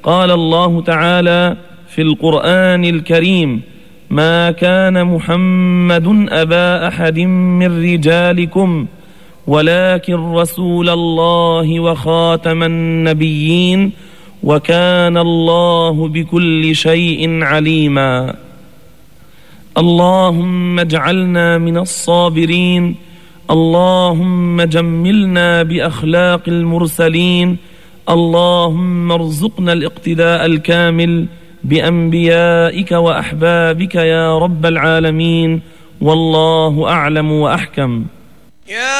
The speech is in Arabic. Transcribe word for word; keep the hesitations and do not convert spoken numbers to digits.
قال الله تعالى في القرآن الكريم: ما كان محمد أبا أحد من رجالكم ولكن رسول الله وخاتم النبيين وكان الله بكل شيء عليما. اللهم اجعلنا من الصابرين، اللهم جملنا بأخلاق المرسلين، اللهم ارزقنا الاقتداء الكامل بأنبيائك وأحبابك يا رب العالمين، والله أعلم وأحكم.